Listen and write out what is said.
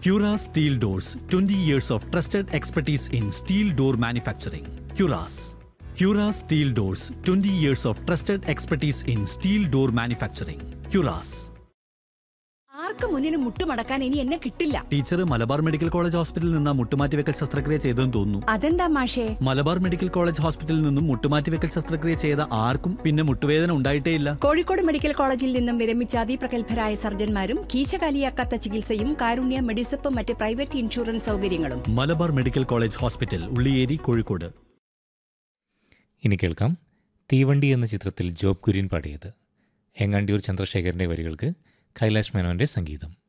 Cura Steel Doors, 20 years of trusted expertise in steel door manufacturing. Cura Steel Doors, 20 years of trusted expertise in steel door manufacturing. Curas. ആർക്കും മുന്നിന് മുട്ടുമടക്കാൻ ഇനി എന്നെ കിട്ടില്ല. Teacher Malabar medical college ഹോസ്പിറ്റലിൽ നിന്ന് മുട്ടുമാറ്റിവെക്കൽ ശസ്ത്രക്രിയ ചെയ്തെന്ന് തോന്നുന്നു. അതെന്താ മാഷേ? മലബാർ മെഡിക്കൽ കോളേജ് ഹോസ്പിറ്റലിൽ നിന്നും മുട്ടുമാറ്റിവെക്കൽ ശസ്ത്രക്രിയ ചെയ്ത ആർക്കും പിന്നെ മുട്ടുവേദന ഉണ്ടായിട്ടേയില്ല. കോഴിക്കോട് മെഡിക്കൽ കോളേജിൽ നിന്നും വിരമിച്ച അതിപ്രഗത്ഭരായ സർജന്മാരും കീശകാലിയാക്കാത്ത ചികിത്സയും കാരുണ്യ മെഡിസപ്പ് മറ്റ് പ്രൈവറ്റ് ഇൻഷുറൻസ് സൗകര്യങ്ങളും. Malabar medical college hospital, Ulliyeri, Kozhikode. ഇനി കേൾക്കാം തീവണ്ടി എന്ന ചിത്രത്തിൽ ജോബ് കുര്യൻ പാടിയത്. എങ്ങാണ്ടിയൂർ ചന്ദ്രശേഖരന്റെ വരികൾക്ക് കൈലാഷ് മേനോന്റെ സംഗീതം.